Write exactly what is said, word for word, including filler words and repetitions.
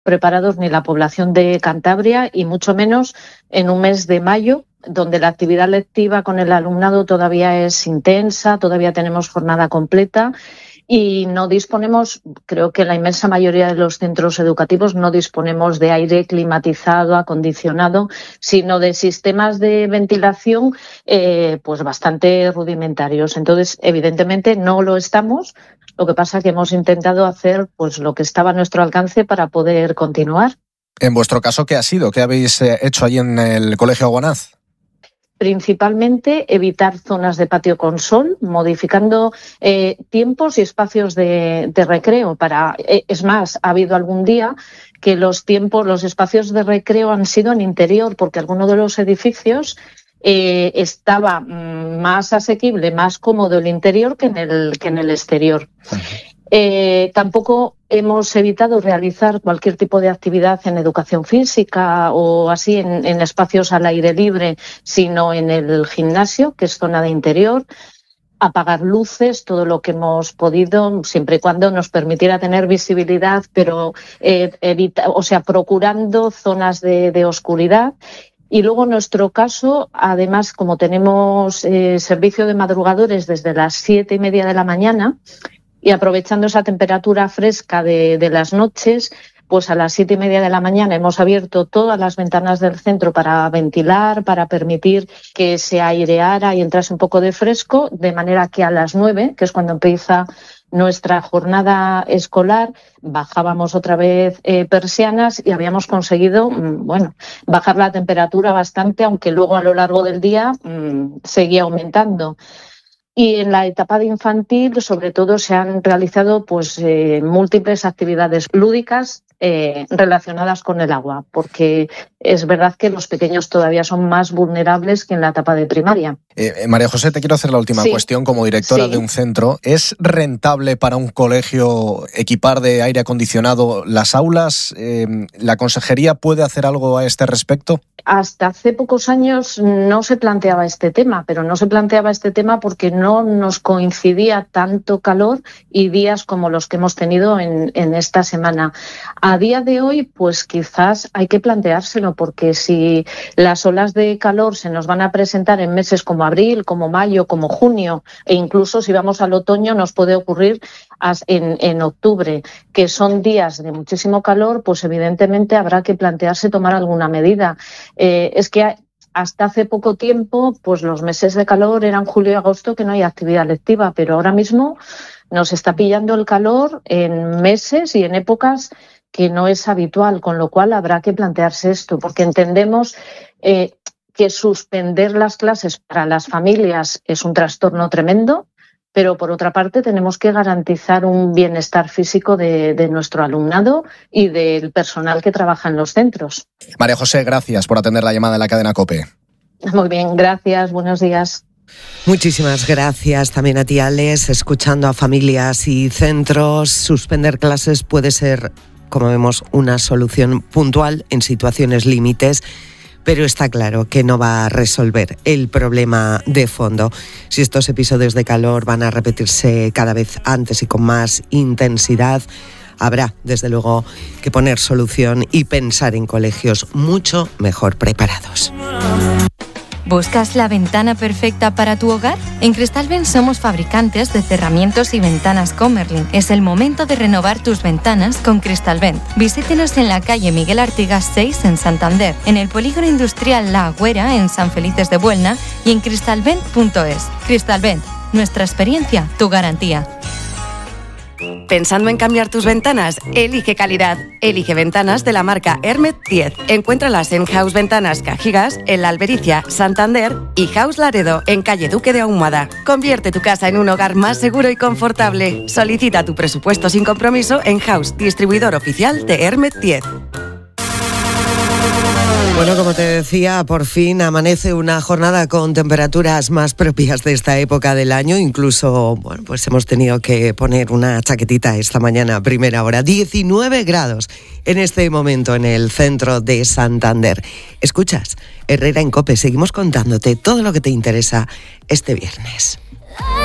preparados ni la población de Cantabria y mucho menos en un mes de mayo, donde la actividad lectiva con el alumnado todavía es intensa, todavía tenemos jornada completa y no disponemos, creo que la inmensa mayoría de los centros educativos no disponemos de aire climatizado, acondicionado, sino de sistemas de ventilación eh, pues bastante rudimentarios. Entonces, evidentemente no lo estamos. Lo que pasa es que hemos intentado hacer pues lo que estaba a nuestro alcance para poder continuar. En vuestro caso, ¿qué ha sido? ¿Qué habéis hecho allí en el Colegio Aguanaz? Principalmente evitar zonas de patio con sol, modificando eh, tiempos y espacios de, de recreo. Para, eh, es más, ha habido algún día que los tiempos, los espacios de recreo han sido en interior, porque alguno de los edificios eh, estaba mm, más asequible, más cómodo el interior que en el, que en el exterior. Eh, tampoco hemos evitado realizar cualquier tipo de actividad en educación física o así en, en espacios al aire libre, sino en el gimnasio, que es zona de interior. Apagar luces, todo lo que hemos podido, siempre y cuando nos permitiera tener visibilidad, pero eh, evita, o sea, procurando zonas de, de oscuridad. Y luego en nuestro caso, además, como tenemos eh, servicio de madrugadores desde las siete y media de la mañana, y aprovechando esa temperatura fresca de, de las noches, pues a las siete y media de la mañana hemos abierto todas las ventanas del centro para ventilar, para permitir que se aireara y entrase un poco de fresco, de manera que a las nueve, que es cuando empieza nuestra jornada escolar, bajábamos otra vez eh, persianas y habíamos conseguido, mmm, bueno, bajar la temperatura bastante, aunque luego a lo largo del día mmm, seguía aumentando. Y en la etapa de infantil, sobre todo, se han realizado pues eh, múltiples actividades lúdicas eh, relacionadas con el agua, porque es verdad que los pequeños todavía son más vulnerables que en la etapa de primaria. Eh, María José, te quiero hacer la última sí. cuestión como directora sí. de un centro. ¿Es rentable para un colegio equipar de aire acondicionado las aulas? Eh, ¿La consejería puede hacer algo a este respecto? Hasta hace pocos años no se planteaba este tema, pero no se planteaba este tema porque no nos coincidía tanto calor y días como los que hemos tenido en, en esta semana. A día de hoy, pues quizás hay que planteárselo, porque si las olas de calor se nos van a presentar en meses como abril, como mayo, como junio, e incluso si vamos al otoño nos puede ocurrir en, en octubre, que son días de muchísimo calor, pues evidentemente habrá que plantearse tomar alguna medida. Eh, es que hasta hace poco tiempo, pues los meses de calor eran julio y agosto, que no hay actividad lectiva, pero ahora mismo nos está pillando el calor en meses y en épocas que no es habitual, con lo cual habrá que plantearse esto, porque entendemos eh, que suspender las clases para las familias es un trastorno tremendo, pero por otra parte tenemos que garantizar un bienestar físico de, de nuestro alumnado y del personal que trabaja en los centros. María José, gracias por atender la llamada en la cadena COPE. Muy bien, gracias, buenos días. Muchísimas gracias también a ti, Alex. Escuchando a familias y centros, suspender clases puede ser, como vemos, una solución puntual en situaciones límites, pero está claro que no va a resolver el problema de fondo. Si estos episodios de calor van a repetirse cada vez antes y con más intensidad, habrá, desde luego, que poner solución y pensar en colegios mucho mejor preparados. ¿Buscas la ventana perfecta para tu hogar? En Cristalvent somos fabricantes de cerramientos y ventanas Comerlin. Es el momento de renovar tus ventanas con Cristalvent. Visítenos en la calle Miguel Artigas seis en Santander, en el polígono industrial La Agüera en San Felices de Buelna y en cristalvent punto es. Cristalvent, nuestra experiencia, tu garantía. ¿Pensando en cambiar tus ventanas? Elige calidad. Elige ventanas de la marca Hermet diez. Encuéntralas en House Ventanas Cajigas, en La Albericia, Santander y House Laredo, en calle Duque de Ahumada. Convierte tu casa en un hogar más seguro y confortable. Solicita tu presupuesto sin compromiso en House, distribuidor oficial de Hermet diez. Bueno, como te decía, por fin amanece una jornada con temperaturas más propias de esta época del año. Incluso, bueno, pues hemos tenido que poner una chaquetita esta mañana a primera hora. diecinueve grados en este momento en el centro de Santander. Escuchas, Herrera en COPE, seguimos contándote todo lo que te interesa este viernes.